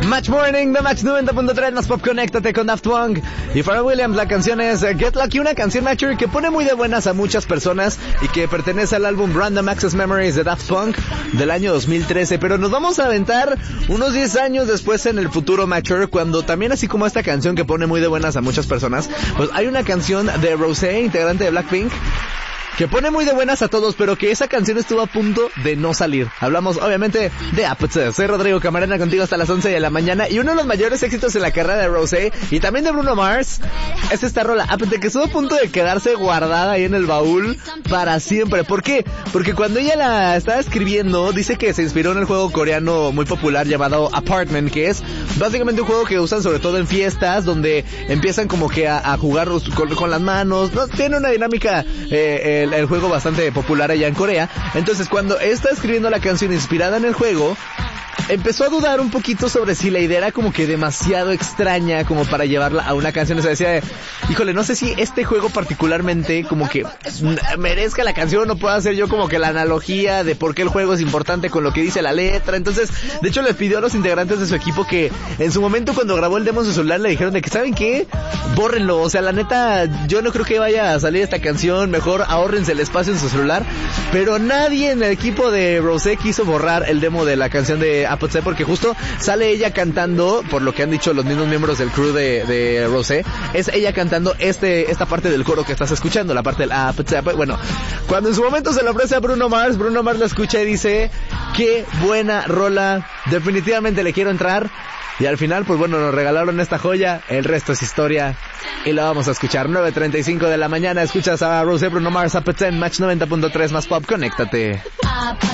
Match Morning de Match 90.3 más pop, conéctate con Daft Punk y Pharrell Williams. La canción es Get Lucky, una canción Matcher que pone muy de buenas a muchas personas y que pertenece al álbum Random Access Memories de Daft Punk del año 2013. Pero nos vamos a aventar unos 10 años después en el futuro Matcher, cuando también, así como esta canción que pone muy de buenas a muchas personas, pues hay una canción de Rosé, integrante de Blackpink, que pone muy de buenas a todos, pero que esa canción estuvo a punto de no salir. Hablamos, obviamente, de Apathy. Soy Rodrigo Camarena, contigo hasta las 11 de la mañana. Y uno de los mayores éxitos en la carrera de Rosé, y también de Bruno Mars, es esta rola, Apathy, que estuvo a punto de quedarse guardada ahí en el baúl para siempre. ¿Por qué? Porque cuando ella la estaba escribiendo, dice que se inspiró en el juego coreano muy popular llamado Apartment, que es básicamente un juego que usan sobre todo en fiestas, donde empiezan como que a jugar con las manos. No, tiene una dinámica, el juego bastante popular allá en Corea. Entonces, cuando está escribiendo la canción inspirada en el juego, empezó a dudar un poquito sobre si la idea era como que demasiado extraña como para llevarla a una canción. O sea, decía, híjole, no sé si este juego particularmente como que merezca la canción, o puedo hacer yo como que la analogía de por qué el juego es importante con lo que dice la letra. Entonces, de hecho, les pidió a los integrantes de su equipo que en su momento, cuando grabó el demo en su celular, le dijeron de que, ¿saben qué? Bórrenlo. O sea, la neta, yo no creo que vaya a salir esta canción, mejor ahórrense el espacio en su celular. Pero nadie en el equipo de Rosé quiso borrar el demo de la canción de Apathy, porque justo sale ella cantando, por lo que han dicho los mismos miembros del crew de Rosé, es ella cantando esta parte del coro que estás escuchando, la parte del Apathy. Bueno, cuando en su momento se le ofrece a Bruno Mars la escucha y dice, qué buena rola, definitivamente le quiero entrar. Y al final, pues bueno, nos regalaron esta joya, el resto es historia, y la vamos a escuchar. 9:35 de la mañana, escuchas a Rosé, Bruno Mars, Apathy, Match 90.3 más pop, conéctate.